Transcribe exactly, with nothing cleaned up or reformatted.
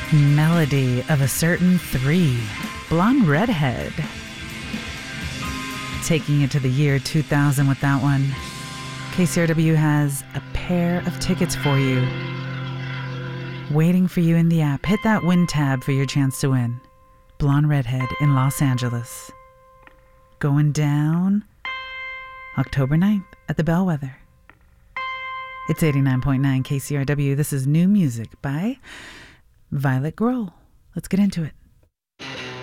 Melody of a Certain Three, Blonde Redhead. Taking it to the year two thousand with that one. K C R W has a pair of tickets for you, waiting for you in the app. Hit that win tab for your chance to win. Blonde Redhead in Los Angeles. Going down October ninth at the Bellwether. It's eighty-nine point nine K C R W. This is new music by Violet Grohl. Let's get into it.